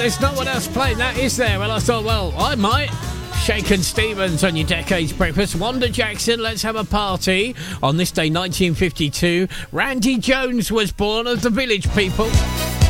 there's no one else playing that, is there? Well, I thought, well, I might. Shakin' Stevens on your Decades Breakfast. Wanda Jackson, Let's Have a Party. On this day, 1952, Randy Jones was born of the Village People.